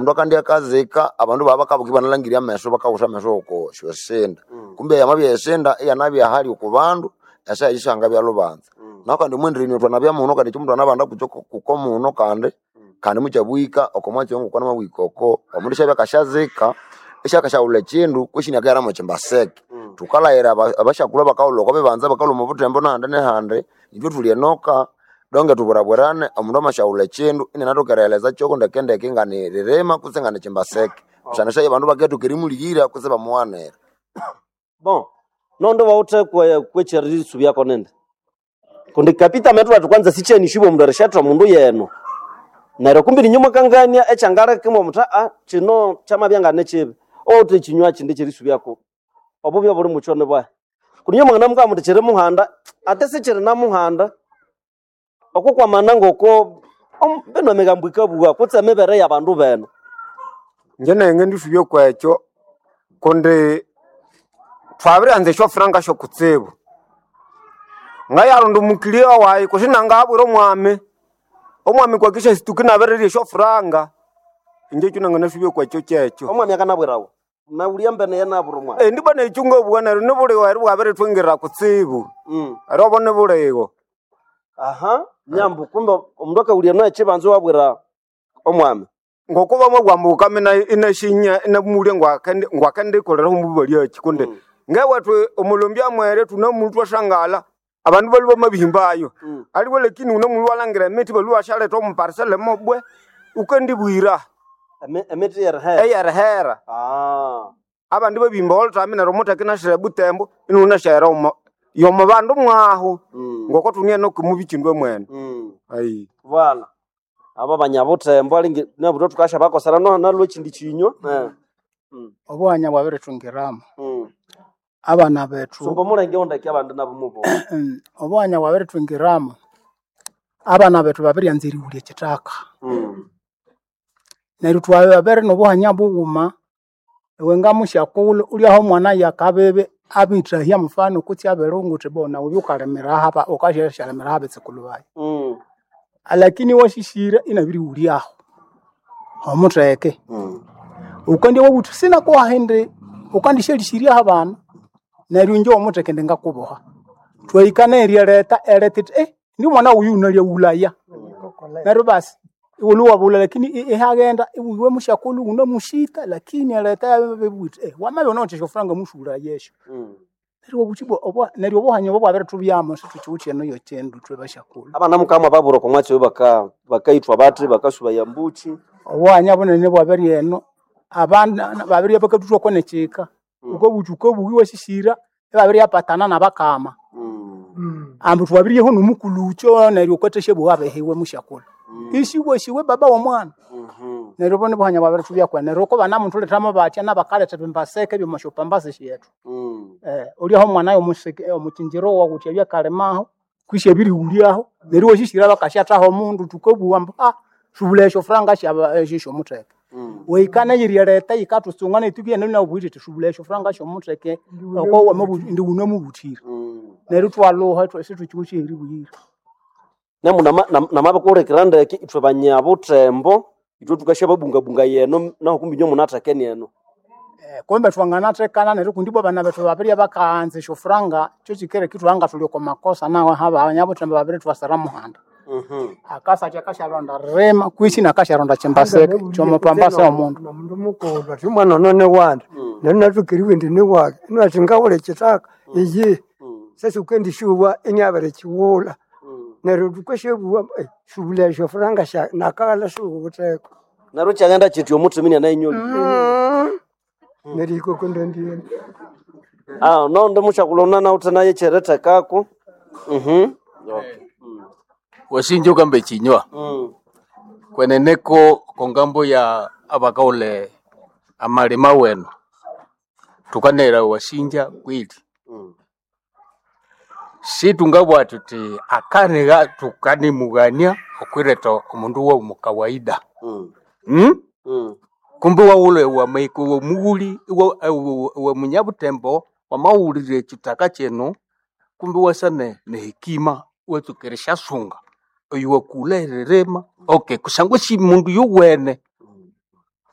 omundu akandi akazika abandu baba bakabuka banalangiria ameso bakawusha ameso uko shosenda kumbe yamabya yesenda yanabya hali ukubandu esa yishanga bya lubanza nakandi mwendirini twanabya muno kandi chimundu anabanda kuko muno kandi muchabuika okomwachi ngo kwana mabwikoko omundu shabya kashazika eshakashaula chindu kwishini akara mu chimbaseke tukalaira abashakula bakawulo bebanza bakawulo mu butembo nande ne hande ibyo tulienoka donge tuburabwerane omundu amashaula chindu ine natokereleza choko ndekende kingani rirema kusengana chimbaseke kushanisha abantu baketu kirimuligira kuseba muwanera bon nondo baute kwecheriri subyako nende kundi kapita metwa tukwanza sicheni shibo mundu arishatra mundu yeno nare kumbi nyuma kangania echangara kimo muta chino chama byangane chibe ote chinywa chinde chiri subyako obubya buri muchone bwa kuni nyuma namuka muti chiri muhanda atese chiri na muhanda okukwa manango ko beno megambwika buwa kutse mebere yabandu beno njene ngendi subyo kwecho konde twabire anze sho franga sho kutsebo ngayaro ndumukiliya wayi kushinanga aburo omwami kwakisha situkina berere sho franga nje cyunanga nasubyo kwecho cyecho omwami akanabwirawo na uliyambene yana burumwa ndibana ichungo bwana rune bure wari bwabere twingira kutsibu ari obone burego aha nyambu kumbe omundoka uliya no chibanzo wabwira omwami ngokuba mwambuka mina inashinya inamulye ngwakande kolera humubali yachikunde ngewatwe omulumbya mwere tunamuntu ashangala abantu bali bamabihimbayo aliwe lekini unamuntu walangira meti balu ashale to muparcelle mobwe ukandibwira emeti yerhera abantu babimba olta mina romota kinashira butembo inuna shara yomo bandu mwaho ngoko tunie no kumubikindwe mwene ai vala aba banyabutembo alingi nabuto tukasha bakosara no nalwo chindi chinyo obwanya bwabere tungiramo abana betu sumba mulenge ondaki abantu nabumubo obwanya bwabere tungiramo abana betu babiri yanziri uliye kitaka neru twawe babere no bwanya buguma wenga mushakulo uli aho mwana yakabebe abitra hya mfano kuti aberungu tebona ubyukalemera hapa okashesha lemera habe tsekulubaye lakini washishira inabiri uli aho omutreke ukandi wobutu sina ko hende ukandi shelishiria habana neru njo omutreke ndenga kuboha twaikana eri leta eletite ndi mwana uyu unalia ulaya neru basi uluwa bula lakini ehagenda iwe mushakulu unamushita lakini aleta bebuti wamabe note shofranga mushura yesho nero buchibo obwa nero bohanya bobwa bere tubyamo situchuche no yochendu twe bashakulu abana mukama baburo ko mwatse bakaitwa batri bakasuba yambuchi obwanya bone ne bwabere eno abana babiri bakatutwa konecheka uko buchuko buwiwe shishira babiri yapatana nabakama ambu twabiri ho numukulucho nero kweteshe bwabe hewe mushakulu shiwe baba wa mwana nero bone bwanya babere tubya kwa nero ko bana muntu letama batya nabakale tebembaseke byo mashopambase shetu uri aho mwana yo museke omukinjiro wa gutya bya kalemaho kwishe biri uri aho nero washishira bakashata ho mundu tukobuwa shubulesho franga shaba shisho muteke weikana yiri leta ikatusungana itukiye nena ubwite tushubulesho franga sho muteke ko wa mabu ndi uno mubutira nero twaloha twesitu chikushi iri buyira nemu namabe kurekranda itwe banyabutembo itwe tukashe babunga yeno naho kumbi nyo munatakeni yeno kombe twangana tekana nero kundibo bana betu babiri bakaanze sho franga cyo kikere kitu anga tuliko makosa naho haba abanyabutembo babiri twasara muhanda akasa chakasharonda rema kwishi nakasharonda chembaseke chomo pambasa omundu namundu mukoba chumwana none wanda nena tukiriwe ndine wake ino achingawole chitaka iyi sasa ukendi shuwa enyabere chiwola nero tukashebuwa shubule sho franga sha nakala shubuteko naro chaganda chityo mutu mini anayinyoli neriko kondendiye no ndo mushakulona na utanaye chereta kako okay wasinjo kambe chinywa kweneneko kongambo ya abakaule amalema wenu tukanera wasinja kwili si tungabwa tuti akanega tukani mugania okwireto omundu wa mukawaida kumbe wa ule wa maiko wa muguli wa munyabutembo wa maulire chitaka cheno kumbe wasane ne hekima wetu keresha sunga oyiwa kulererema okay kusangwe si mundu yuwene